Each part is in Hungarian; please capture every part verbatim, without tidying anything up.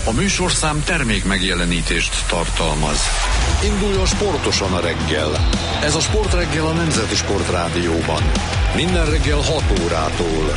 A műsorszám termék megjelenítést tartalmaz. Induljon sportosan a reggel. Ez a Sportreggel a Nemzeti Sportrádióban. Minden reggel hat órától.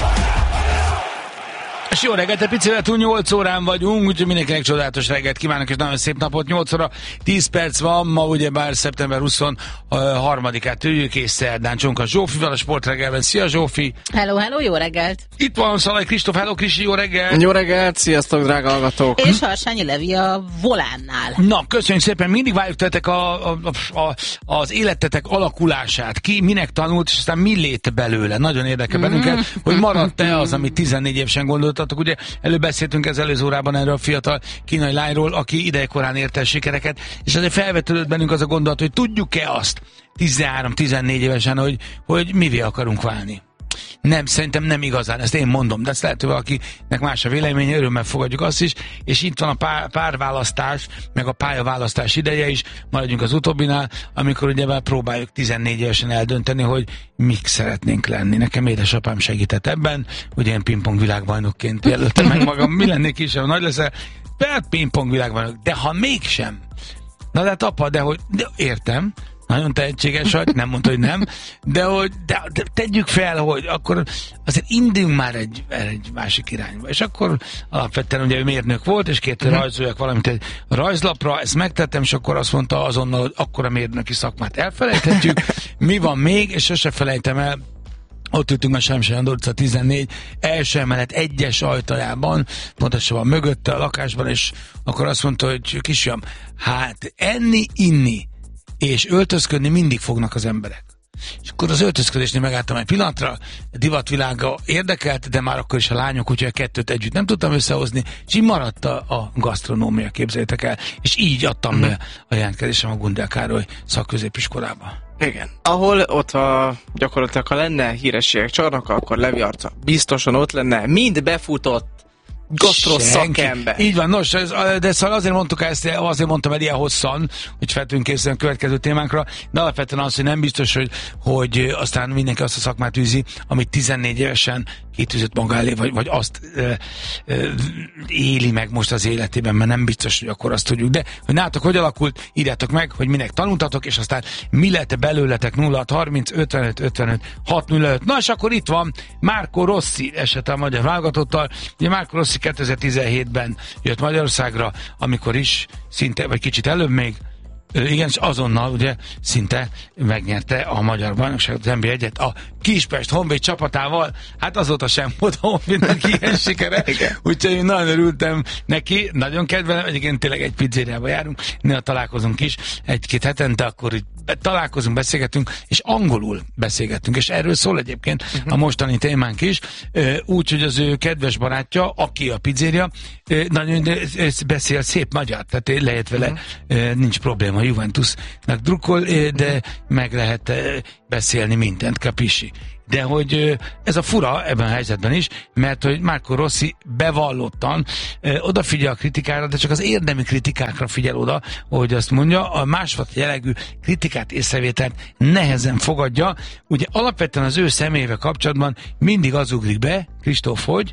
És jó reggelt, egy picivel túl nyolc órán vagyunk, úgyhogy mindenkinek csodálatos reggelt kívánok, és nagyon szép napot. Nyolc óra tíz perc van, ma ugyebár szeptember huszonharmadikát üljük, és szerdán Csonka Zsófival a Sportreggelben. Szia Zsófi! Hello, hello, jó reggelt! Itt van Szalai Kristóf, hello Krisi, jó reggelt! Jó reggelt, sziasztok drága hallgatók! És Harsányi Levi a volánnál. Na, köszönjük szépen, mindig várjuk tőletek a, a, a, a, az életetek alakulását, ki minek tanult, és aztán mi lét belőle. Nagyon érdekel bennünket, hogy maradt-e az, amit tizennégy évesen gondoltatok. Ugye előbb beszéltünk az előző órában erről a fiatal kínai lányról, aki idejekorán érte el sikereket, és azért felvetődött bennünk az a gondolat, hogy tudjuk-e azt tizenhárom-tizennégy évesen, hogy, hogy mivé akarunk válni. Nem, szerintem nem igazán, ezt én mondom, de ezt lehet, hogy valakinek más a véleménye, örömmel fogadjuk azt is, és itt van a pár, párválasztás, meg a pályaválasztás ideje is, maradjunk az utóbbinál, amikor ugye próbáljuk tizennégy évesen eldönteni, hogy mik szeretnénk lenni. Nekem édesapám segített ebben, ugye én pingpong világbajnokként jelöltem meg magam, mi lennék is, ha nagy leszel, pingpong világbajnok, de ha mégsem, na de hát apa, de hogy, de értem, nagyon tehetséges vagy, nem mondta, hogy nem, de hogy de, de tegyük fel, hogy akkor azért induljunk már egy, egy másik irányba. És akkor alapvetően ugye ő mérnök volt, és két uh-huh. rajzoljak valamit egy rajzlapra, ezt megtettem, és akkor azt mondta azonnal, hogy akkor a mérnöki szakmát elfelejthetjük. Mi van még, és sose felejtem el, ott ültünk már Semsely utca tizennégy, első emelet egyes ajtajában, pontosabban mögötte a lakásban, és akkor azt mondta, hogy kisfiam, hát enni, inni, és öltözködni mindig fognak az emberek. És akkor az öltözködésnél megálltam egy pillanatra, a divatvilága érdekelt, de már akkor is a lányok, úgyhogy a kettőt együtt nem tudtam összehozni, és így maradt a, a gasztronómia, képzeljétek el. És így adtam mm. be a jelentkezésem a Gundel Károly szakközépiskolába. Igen. Ahol ott a, gyakorlatilag, ha lenne hírességek csarnoka, akkor Levi arca biztosan ott lenne, mind befutott gasztro szakember. Így van, nos, ez, de szóval azért mondtuk ezt, azért mondtam el ilyen hosszan, hogy fel tudunk készülni a következő témánkra, de alapvetően az, hogy nem biztos, hogy, hogy aztán mindenki azt a szakmát űzi, amit tizennégy évesen kitűzött maga elé, vagy, vagy azt ö, ö, éli meg most az életében, mert nem biztos, hogy akkor azt tudjuk. De hogy nálatok hogy alakult, írjátok meg, hogy minek tanultatok, és aztán mi lett belőletek nulla hat harminc ötvenöt ötvenöt hat nulla öt. Na, és akkor itt van Marco Rossi esete a magyar válogatottal. Ugye Marco Rossi kétezer-tizenhétben jött Magyarországra, amikor is szinte, vagy kicsit előbb még, igen, és azonnal ugye szinte megnyerte a magyar bajnokságot, az en bé egyet a Kispest Honvéd csapatával. Hát azóta sem volt a Honvédnak ilyen sikere, úgyhogy én nagyon örültem neki, nagyon kedvelem, egyébként tényleg egy pizzériába járunk, néha találkozunk is, egy-két hetente, akkor így találkozunk, beszélgetünk, és angolul beszélgetünk, és erről szól egyébként uh-huh. a mostani témánk is, úgyhogy az ő kedves barátja, aki a pizzéria, nagyon beszél szép magyar, tehát lehet vele, uh-huh. nincs probléma, a Juventusnak drukkol, de meg lehet beszélni mindent, capisci. De hogy ez a fura ebben a helyzetben is, mert hogy Marco Rossi bevallottan ö, odafigyel a kritikára, de csak az érdemi kritikákra figyel oda, hogy azt mondja, a másfajta jellegű kritikát, észrevételt nehezen fogadja. Ugye alapvetően az ő személyével kapcsolatban mindig az ugrik be, Kristóf, hogy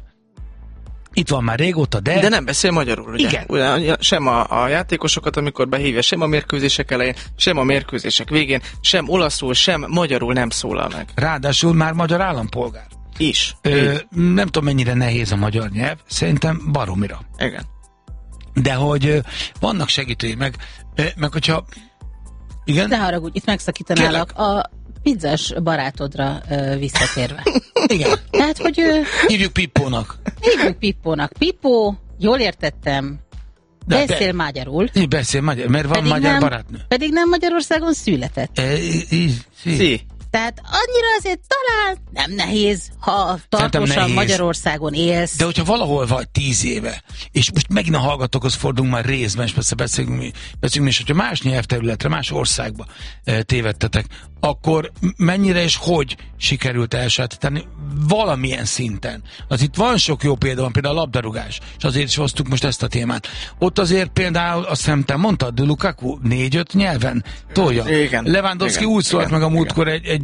itt van már régóta, de... De nem beszél magyarul, ugye? Igen. Ugye, sem a, a játékosokat, amikor behívja, sem a mérkőzések elején, sem a mérkőzések végén, sem olaszul, sem magyarul nem szólal meg. Ráadásul már magyar állampolgár. Is. Ö, nem tudom, mennyire nehéz a magyar nyelv, szerintem baromira. Igen. De hogy ö, vannak segítői, meg, ö, meg hogyha... Igen? De haragudj, itt megszakítanálak. A pizzás barátodra ö, visszatérve. Igen. Tehát, hogy... Ö, hívjuk Pippónak. Hívjuk Pippónak. Pippó, jól értettem, de, beszél de, magyarul. Így beszél magyar, mert van pedig magyar nem, barátnő. Pedig nem Magyarországon született. E, így, sí. Tehát annyira azért talán nem nehéz, ha tartósan nehéz. Magyarországon élsz. De hogyha valahol vagy tíz éve, és most megint a hallgatókhoz fordulunk már részben, és persze beszélünk mi, beszélünk mi, és hogyha más nyelvterületre, más országba e, tévedtetek, akkor mennyire és hogy sikerült elsajátítani valamilyen szinten. Az itt van sok jó példa, van például a labdarúgás, és azért is hoztuk most ezt a témát. Ott azért például, azt hiszem, te mondtad, de Lukaku négy-öt nyelven tolja. Igen. Lewandowski igen, úgy szólt igen, meg a múltkor egy, egy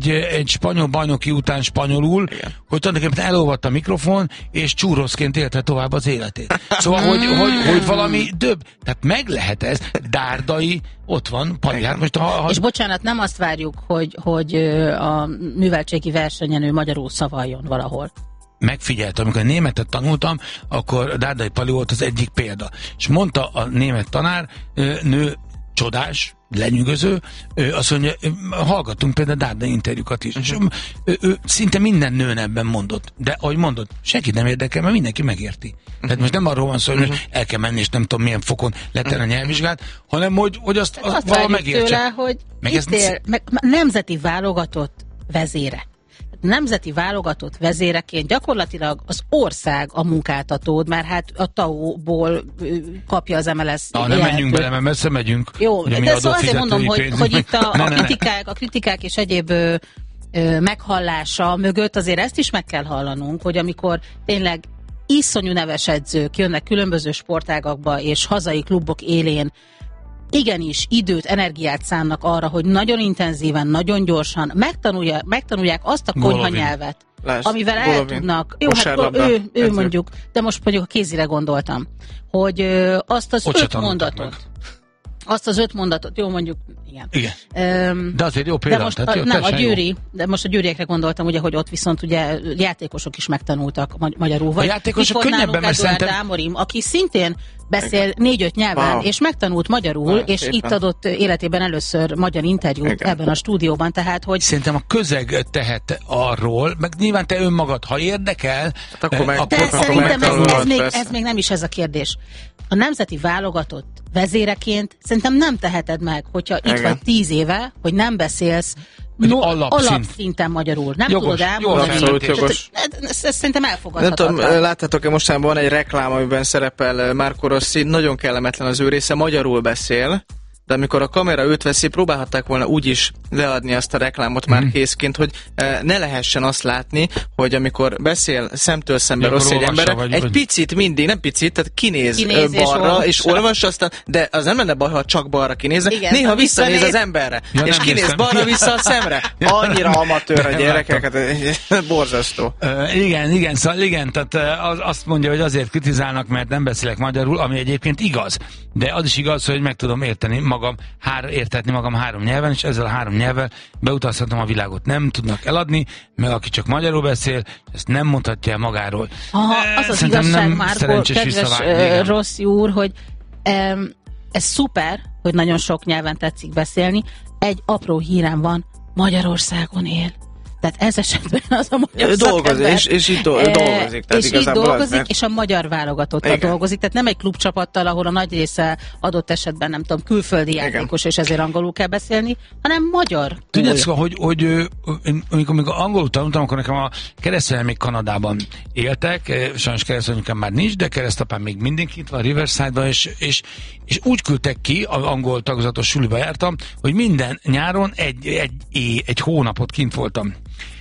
egy, egy spanyol bajnoki után spanyolul, igen. hogy tulajdonképpen elolvadt a mikrofon, és csúroszként élte tovább az életét. Szóval, hogy, hogy, hogy valami több. Tehát meg lehet ez. Dárdai, ott van, Pali. Most ha, ha... És bocsánat, nem azt várjuk, hogy, hogy a műveltségi versenyen magyarul szavaljon valahol. Megfigyeltem, amikor a németet tanultam, akkor Dárdai Pali volt az egyik példa. És mondta a német tanár, nő csodás, lenyűgöző, azt mondja, hallgattunk például Dárdai interjúkat is. Uh-huh. És ő, ő szinte minden nőn ebben mondott. De ahogy mondott, senki nem érdekel, mert mindenki megérti. Uh-huh. Tehát most nem arról van szó, hogy uh-huh. el kell menni, és nem tudom milyen fokon letenni a nyelvvizsgát, hanem hogy, hogy azt, azt, azt valahogy megértse. Tőle, hogy meg itt él, meg nemzeti válogatott vezére. Nemzeti válogatott vezéreként gyakorlatilag az ország a munkáltatód, mert hát a té á o-ból kapja az em el es. Na, nem menjünk bele, mert messze megyünk. Jó, de szóval azért mondom, hogy, hogy itt a, ne, a, kritikák, a kritikák és egyéb ö, ö, meghallása mögött azért ezt is meg kell hallanunk, hogy amikor tényleg iszonyú neves edzők jönnek különböző sportágakba és hazai klubok élén, igenis időt, energiát szánnak arra, hogy nagyon intenzíven, nagyon gyorsan megtanulják, megtanulják azt a konyhanyelvet, amivel el tudnak. Jó, hát ő, ő mondjuk, de most mondjuk a kézire gondoltam, hogy ö, azt az öt mondatot, meg. azt az öt mondatot, jó mondjuk, igen. igen. Um, de azért jó példa. De most a, jó, nem, a Győri, de most a Győriekre gondoltam, ugye, hogy ott viszont ugye játékosok is megtanultak magy- magyarul. Vagy a játékosok könnyebben, mert szerintem... Ámorim, aki szintén beszél négy-öt nyelven, wow. és megtanult magyarul, wow, és szépen. Itt adott életében először magyar interjút igen. ebben a stúdióban, tehát, hogy... Szerintem a közeg tehet arról, meg nyilván te önmagad, ha érdekel... Hát akkor meg, akkor, akkor szerintem ez, ez, még, ez még nem is ez a kérdés. A nemzeti válogatott vezéreként szerintem nem teheted meg, hogyha igen. itt vagy tíz éve, hogy nem beszélsz no, alapszinten magyarul. Nem jogos, tudod elmondani. Abszolút jogos. Ez, ez szerintem elfogadhatatlan. Nem tudom, láttátok-e mostában van egy reklám, amiben szerepel Marco Rossi, nagyon kellemetlen az ő része, magyarul beszél, de amikor a kamera őt veszi, próbálhatták volna úgy is leadni azt a reklámot már mm. készként, hogy ne lehessen azt látni, hogy amikor beszél szemtől szembe rossz egy emberre, vagy, egy vagy... picit mindig, nem picit, tehát kinéz, kinéz balra, és olvas aztán, de az nem lenne baj, ha csak balra kinézne, igen, néha visszanéz visszanéz az emberre, ja, és kinéz néztem. balra vissza a szemre. Annyira amatőr a gyerekeket, borzasztó. Uh, igen, igen, szóval igen, tehát az, azt mondja, hogy azért kritizálnak, mert nem beszélek magyarul, ami egyébként igaz, de az is igaz, hogy meg tudom érteni magam, hár, értetni magam három nyelven, és ezzel a három nyelvvel beutazhatom a világot. Nem tudnak eladni, meg aki csak magyarul beszél, ezt nem mondhatja el magáról. Aha, az az Szerintem igazság, Márko, kedves Rossi úr, hogy um, ez szuper, hogy nagyon sok nyelven tetszik beszélni. Egy apró hírem van, Magyarországon él. Tehát ez esetben az a magyar dolgozik, és, és itt do- dolgozik. Tehát és itt dolgozik, az, és a magyar válogatottal dolgozik. Tehát nem egy klubcsapattal, ahol a nagy része adott esetben, nem tudom, külföldi játékos, és ezért angolul kell beszélni, hanem magyar. Tudod, szóval, hogy, hogy én, amikor, amikor angolul tanultam, akkor nekem a keresztanyám még Kanadában éltek, sajnos keresztanyám már nincs, de keresztapám még mindig itt van Riverside-ban, és, és, és úgy küldtek ki, az angol tagozatos suliba jártam, hogy minden nyáron egy, egy, egy, egy hónapot kint voltam.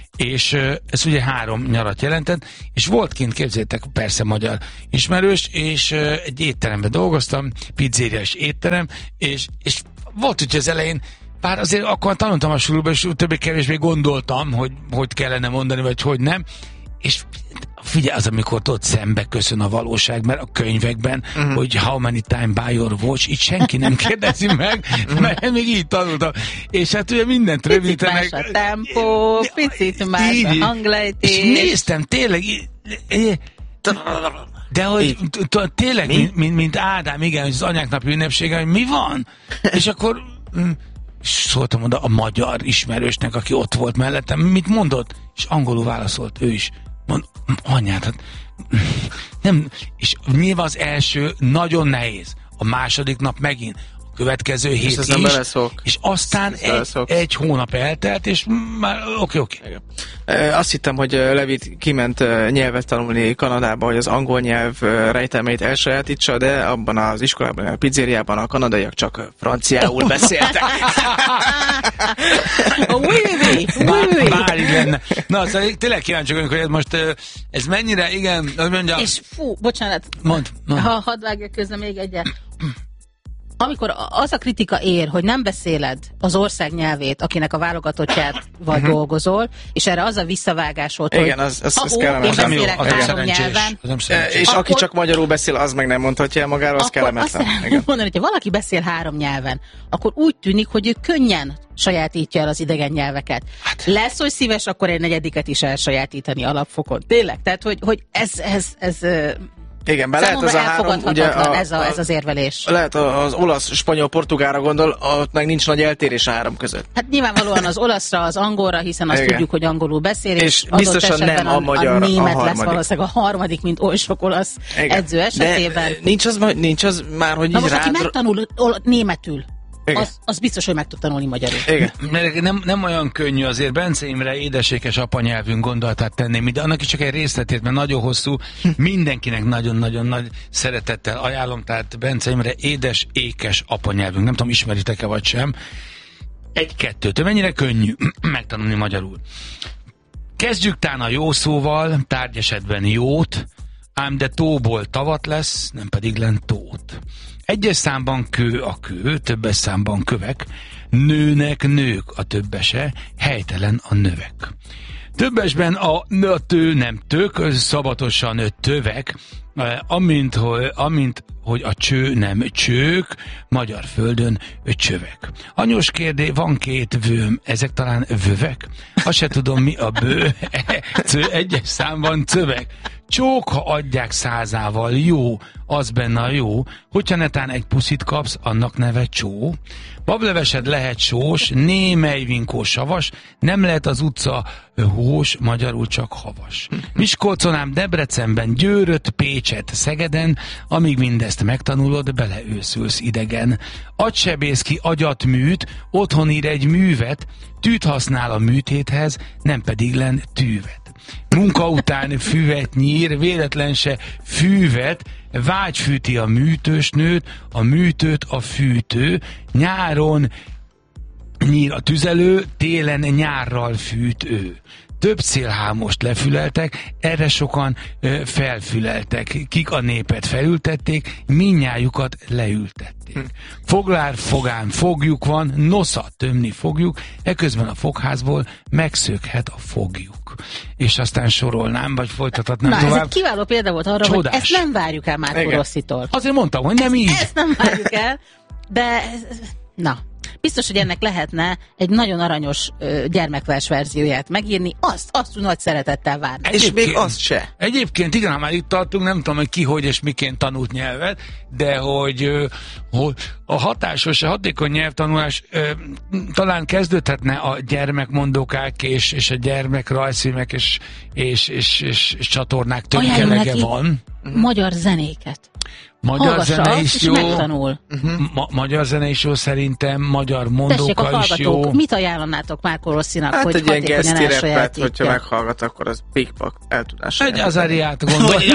És ez ugye három nyarat jelentett, és volt kint, képzeljétek, persze magyar ismerős, és egy étteremben dolgoztam, pizzériás étterem, és, és volt ugye az elején, bár azért akkor tanultam a suliba, és többé-kevésbé gondoltam, hogy hogy kellene mondani, vagy hogy nem, és figyelj, az, amikor ott szembe köszön a valóság, mert a könyvekben, uh-huh. hogy how many time by your watch, itt senki nem kérdezi meg, mert még így tanultam. És hát ugye mindent rövidítenek. Picit más a tempó, picit más a hanglejtés. És néztem, tényleg, de hogy tényleg, mint Ádám, igen, hogy az anyák napi ünnepsége, hogy mi van? És akkor szóltam oda a magyar ismerősnek, aki ott volt mellettem, mit mondott? És angolul válaszolt ő is. Mond, anyád, hát nem, és nyilván az első nagyon nehéz, a második nap megint, a következő hét is, és aztán egy, egy hónap eltelt, és már oké, oké. Azt hittem, hogy Levit kiment nyelvet tanulni Kanadába, hogy az angol nyelv rejtelmeit elsajátítsa, de abban az iskolában, a pizzériában a kanadaiak csak franciául beszéltek. Bár így lenne. Na, szóval tényleg kíváncsi vagyok, hogy ez most, ez mennyire, igen, az mondja... És fú, bocsánat, mond, mond. ha hadd vágja közben még egyet. amikor az a kritika ér, hogy nem beszéled az ország nyelvét, akinek a válogatottját vagy uh-huh. dolgozol, és erre az a visszavágás volt, igen, hogy az, az, ha az ó, én beszélek az három nyelven, és akkor, aki csak magyarul beszél, az meg nem mondhatja el magára, az kellemetlen. Azt igen. mondani, hogyha valaki beszél három nyelven, akkor úgy tűnik, hogy ő könnyen sajátítja el az idegen nyelveket. Hát. Lesz, hogy szíves, akkor egy negyediket is elsajátítani alapfokon. Tényleg? Tehát, hogy, hogy ez, ez, ez igen, bár lehet ez a három, ugye a, ez, a, ez az érvelés. Lehet az olasz, spanyol, portugálra gondol, ott meg nincs nagy eltérés a három között. Hát nyilvánvalóan az olaszra, az angolra, hiszen azt igen. tudjuk, hogy angolul beszél, és, és biztosan nem a, a magyar, a német a lesz valószínűleg a harmadik, mint oly sok olasz igen. edző esetében. De nincs az, nincs az már, hogy na így most, rád... aki megtanul németül, Az, az biztos, hogy meg tud tanulni magyarul. Igen. Nem, nem olyan könnyű azért Bence Imre édesékes apanyelvünk gondolatát tenném, de annak is csak egy részletét, mert nagyon hosszú, mindenkinek nagyon-nagyon nagy szeretettel ajánlom, tehát Bence Imre édes, ékes apanyelvünk. Nem tudom, ismeritek-e vagy sem. Egy-kettőt. Mennyire könnyű megtanulni magyarul. Kezdjük tán a jó szóval, tárgyesetben jót, ám de tóból tavat lesz, nem pedig len tót. Egyes számban kő a kő, többes számban kövek, nőnek nők a többese, helytelen a növek. Többesben a nötő nem tök, szabatosan tövek, amint hogy, amint, hogy a cső nem csők, magyar földön csövek. Anyós kérdé, van két vőm, ezek talán vövek? Azt se tudom, mi a bő, egyes számban cövek. Csók, ha adják százával, jó, az benne a jó, hogyha netán egy puszit kapsz, annak neve csó. Bablevesed lehet sós, némely vinkó savas, nem lehet az utca hós, magyarul csak havas. Miskolcon ám Debrecenben, Győröt, Pécset, Szegeden, amíg mindezt megtanulod, beleőszülsz idegen. Agysebész ki agyat műt, otthon ír egy művet, tűt használ a műtéthez, nem pedig len tűvet. Munka után füvet nyír, véletlen se fűvet, vágy fűti a műtős nőt, a műtőt a fűtő, nyáron nyír a tüzelő, télen nyárral fűt ő. Több szélhámost lefüleltek, erre sokan ö, felfüleltek. Kik a népet felültették, minnyájukat leültették. Foglár fogán fogjuk van, nosza tömni fogjuk, eközben a fogházból megszökhet a fogjuk. És aztán sorolnám, vagy folytathatnám na, tovább. Ez egy kiváló példa volt arra, csodás. Hogy ezt nem várjuk el Márko Rosszitól. Azért mondtam, hogy nem így. Ezt nem várjuk el, de na. Biztos, hogy ennek lehetne egy nagyon aranyos ö, gyermekvers verzióját megírni, azt, azt nagy szeretettel várni. És még azt se. Egyébként igen, ha már itt tartunk, nem tudom, hogy ki, hogy és miként tanult nyelvet, de hogy, ö, hogy a hatásos, a hatékony nyelvtanulás ö, talán kezdődhetne a gyermekmondókák és, és a gyermekrajzfilmek és, és, és, és, és csatornák tömkelege van. Magyar zenéket. Magyar zene is jó. Megtanul. Ma- magyar zene is jó szerintem, magyar mondóka is jó. Mit ajánlanátok Márko Rosszinak, hát hogy egy ilyen hatékonyan elsajátítja? hogyha meghallgat, akkor az pikpak eltudás. Egy azariát gondolja.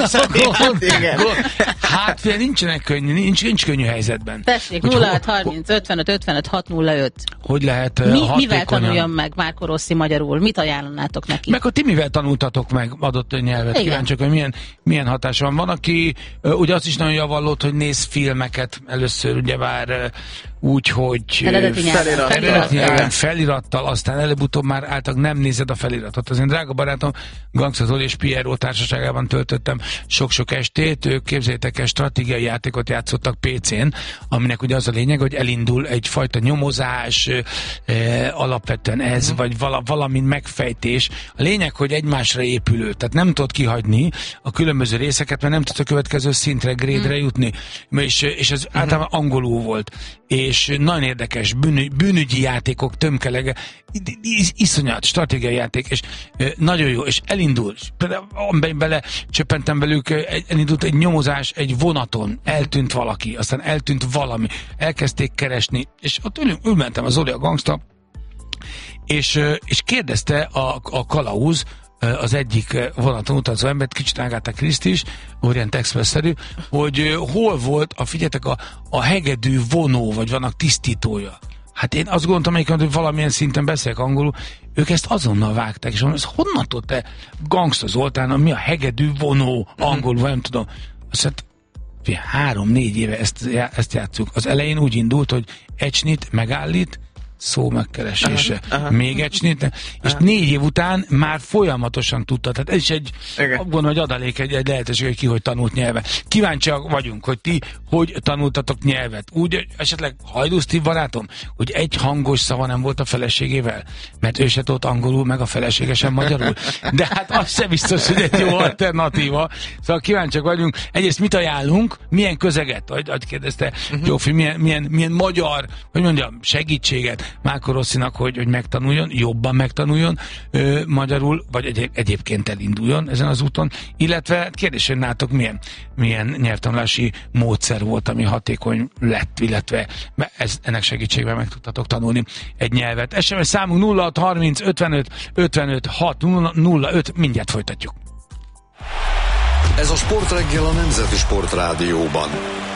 Hát fél, nincsenek könnyű, nincs, nincs könnyű helyzetben. Tessék, nulla hat harminc ötvenöt ötvenöt hat nulla öt. Hogy lehet Mi, hatékonyan? Mivel tanuljon meg Márko Rossi magyarul? Mit ajánlanátok neki? Meg hogy ti mivel tanultatok meg adott nyelvet? Kíváncsiak, hogy milyen, milyen hatás van. Van, aki ugye azt is nagyon javallott, hogy néz filmeket először, ugye már úgy, hogy eredeti felirat, eredeti nyelven, felirattal, aztán előbb-utóbb már általában nem nézed a feliratot. Az én drága barátom Gangsta Zoli és Pierrot társaságában töltöttem sok-sok estét, ők képzeljétek el, stratégiai játékot játszottak pé cén, aminek ugye az a lényeg, hogy elindul egyfajta nyomozás, eh, alapvetően ez, mm. vagy vala, valamin megfejtés. A lényeg, hogy egymásra épülő, tehát nem tudod kihagyni a különböző részeket, mert nem tudsz a következő szintre, grade-re mm. jutni. És, és ez mm. általában angolul volt. És nagyon érdekes bűnügy, bűnügyi játékok tömkelege, iszonyat stratégiai játék, és e, nagyon jó, és elindul, és például bele csöppentem velük, elindult egy nyomozás egy vonaton, eltűnt valaki, aztán eltűnt valami, elkezdték keresni, és ott ül, ülmentem az Zoli a Gangsta, és, és kérdezte a, a kalauz, az egyik vonaton utazó embert, kicsit Agatha Christie is, Orient Express-szerű, hogy hol volt, a figyeljetek, a, a hegedű vonó, vagy vannak tisztítója. Hát én azt gondoltam, hogy valamilyen szinten beszélek angolul, ők ezt azonnal vágták, és mondom, ez honnan tudod te, Gangsta Zoltán, mi a hegedű vonó angolul, nem tudom. Azt hát, három-négy éve ezt, ezt játszunk. Az elején úgy indult, hogy ecsnit megállít, szó megkeresése, aha, aha. még egy snit, és aha. négy év után már folyamatosan tudta. Tehát ez is egy, gondolom, hogy adalék, egy, egy lehetőség, hogy ki hogy tanult nyelvet. Kíváncsiak vagyunk, hogy ti hogy tanultatok nyelvet. Úgy esetleg Hajdú barátom, hogy egy hangos szava nem volt a feleségével, mert ő se tudott angolul, meg a felesége sem magyarul. De hát az sem biztos, hogy egy jó alternatíva. Szóval kíváncsiak vagyunk. Egyrészt mit ajánlunk, milyen közeget, ahogy, ahogy kérdezte uh-huh. Zsófi, milyen, milyen, milyen magyar, hogy mondjam, segítséget Márko Rossinak, hogy, hogy megtanuljon, jobban megtanuljon ö, magyarul, vagy egy, egyébként elinduljon ezen az úton, illetve kérdés, hogy nátok milyen, milyen nyelvtanulási módszer volt, ami hatékony lett, illetve ez, ennek segítségével meg tudtatok tanulni egy nyelvet. es em es számunk nulla hat harminc ötvenöt ötvenöt hat nulla öt, mindjárt folytatjuk. Ez a Sportreggel a Nemzeti Sport Rádióban.